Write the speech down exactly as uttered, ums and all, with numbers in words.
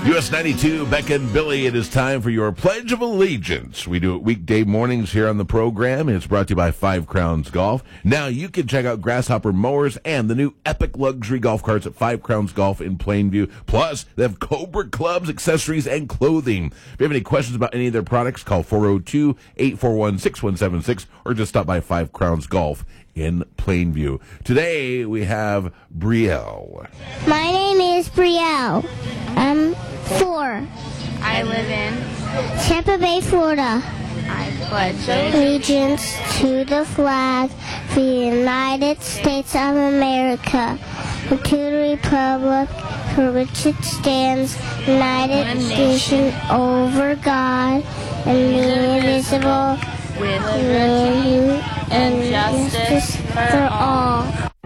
U S ninety-two, Beck and Billy, it is time for your Pledge of Allegiance. We do it weekday mornings here on the program, and it's brought to you by Five Crowns Golf. Now you can check out Grasshopper Mowers and the new Epic Luxury Golf Carts at Five Crowns Golf in Plainview. Plus, they have Cobra clubs, accessories, and clothing. If you have any questions about any of their products, call four oh two, eight four one, six one seven six or just stop by Five Crowns Golf in Plainview. Today, we have Brielle. My name is Brielle. I'm four. I live in Tampa Bay, Florida. I pledge Allegiance to the flag of the United States of America and to the republic for which it stands, united nation over God and indivisible with liberty and justice for all.